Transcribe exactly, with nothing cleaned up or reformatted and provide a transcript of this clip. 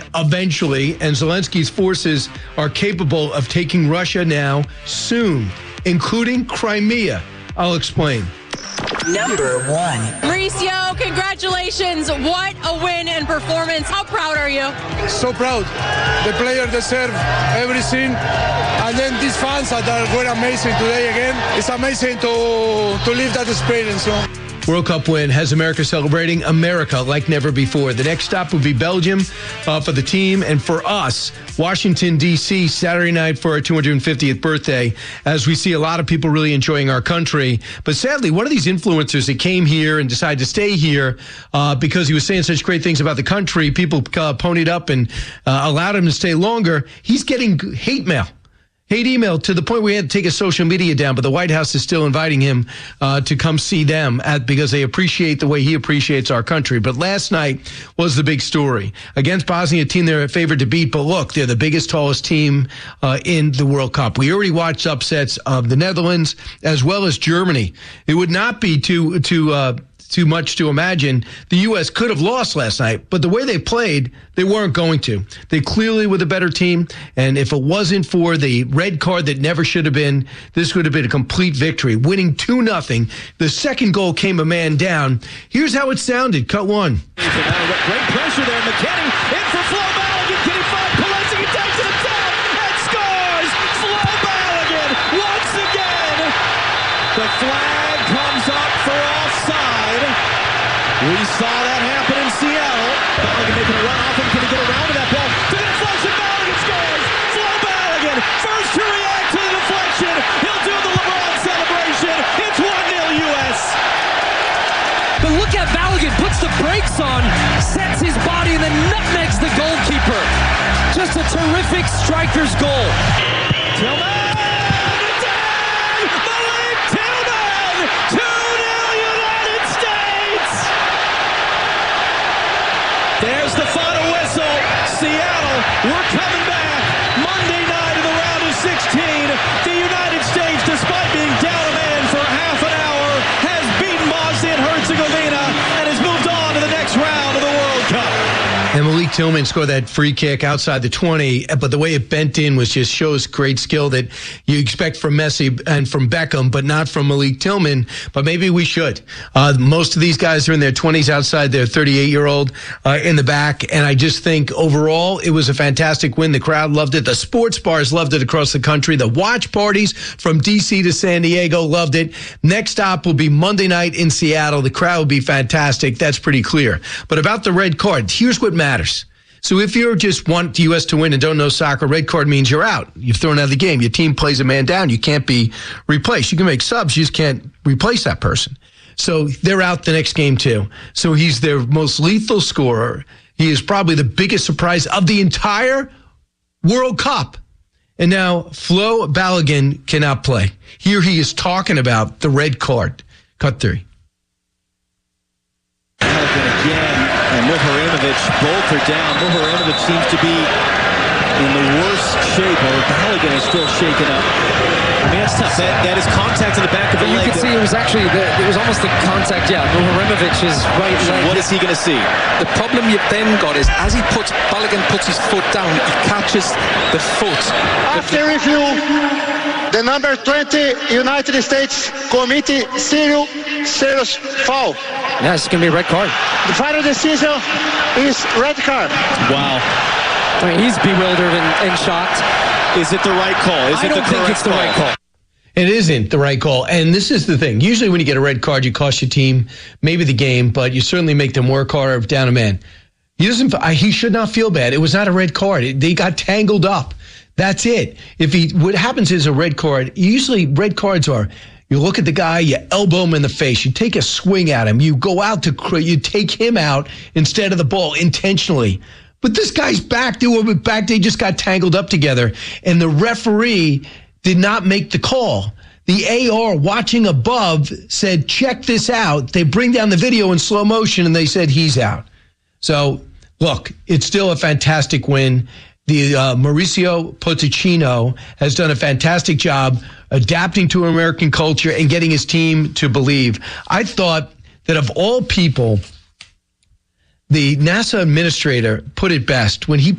eventually, and Zelensky's forces are capable of taking Russia now soon, including Crimea. I'll explain. Number one. Mauricio, congratulations. What a win and performance. How proud are you? So proud. The players deserve everything. And then these fans that were amazing today again. It's amazing to, to live that experience. You know? World Cup win has America celebrating America like never before. The next stop will be Belgium uh, for the team, and for us, Washington, D C, Saturday night for our two hundred fiftieth birthday, as we see a lot of people really enjoying our country. But sadly, one of these influencers that came here and decided to stay here uh, because he was saying such great things about the country, people uh, ponied up and uh, allowed him to stay longer. He's getting hate mail. Hate email to the point where he had to take his social media down, but the White House is still inviting him uh, to come see them at, because they appreciate the way he appreciates our country. But last night was the big story. Against Bosnia, a team they're favored to beat, but look, they're the biggest, tallest team uh, in the World Cup. We already watched upsets of the Netherlands as well as Germany. It would not be too, too, uh, too much to imagine the U S could have lost last night, but the way they played, they weren't going to. They clearly were the better team, and if it wasn't for the red card that never should have been, this would have been a complete victory, winning two nothing. The second goal came a man down. Here's how it sounded. Cut one. Great pressure there. McKennie in for Flo Balogun. Can he find Pulisic? He takes it himself and scores. Flo Balogun once again. The flag comes up for offside. We saw that happen in Seattle. Balogun making a run off him. Can he get around to that ball? To the deflection, Balogun scores! Flo Balogun, first to react to the deflection. He'll do the LeBron celebration. It's one nil U S. But look at Balogun, puts the brakes on, sets his body, and then nutmegs the goalkeeper. Just a terrific striker's goal. Tillman! There's the final whistle. Seattle, we're coming back. Monday night in the round of sixteen. The United States, despite being down a man for half an hour, has beaten Bosnia and Herzegovina and has moved on to the next round of the World Cup. And Malik Tillman scored that free kick outside the twenty, but the way it bent in was just shows great skill that you expect from Messi and from Beckham, but not from Malik Tillman. But maybe we should. Uh, most of these guys are in their twenties outside their thirty-eight-year-old uh, in the back, and I just think overall it was a fantastic win. The crowd loved it. The sports bars loved it across the country. The watch parties from D C to San Diego loved it. Next stop will be Monday night in Seattle. The crowd will be fantastic. That's pretty clear. But about the red card, here's what matters. So if you just want the U S to win and don't know soccer, red card means you're out. You've thrown out of the game. Your team plays a man down. You can't be replaced. You can make subs. You just can't replace that person. So they're out the next game too. So he's their most lethal scorer. He is probably the biggest surprise of the entire World Cup. And now Flo Balogun cannot play. Here he is talking about the red card. Cut three. Balogun again. And Muharinovic, both are down. Muharinovic seems to be in the worst shape, or Balogun is still shaken up. I mean, that's tough. That, that is contact in the back of the but leg. You could see it was actually, the, it was almost the contact, yeah, Muharinovic's right leg. What is he going to see? The problem you've then got is, as he puts, Balogun puts his foot down, he catches the foot. After review, the number twenty United States committee serious, serious foul. Yeah, it's going to be a red card. The final decision is red card. Wow. I mean, he's bewildered and, and shocked. Is it the right call? Is I it don't the think it's the call? right call. It isn't the right call. And this is the thing. Usually when you get a red card, you cost your team maybe the game, but you certainly make them work harder down a man. He doesn't. He should not feel bad. It was not a red card. It, they got tangled up. That's it. If he, what happens is a red card. Usually red cards are, you look at the guy, you elbow him in the face, you take a swing at him, you go out to, you take him out instead of the ball intentionally. But this guy's back, they were back, they just got tangled up together, and the referee did not make the call. The A R watching above said, check this out. They bring down the video in slow motion, and they said he's out. So, look, it's still a fantastic win. The uh, Mauricio Pochettino has done a fantastic job adapting to American culture and getting his team to believe. I thought that of all people, the NASA administrator put it best when he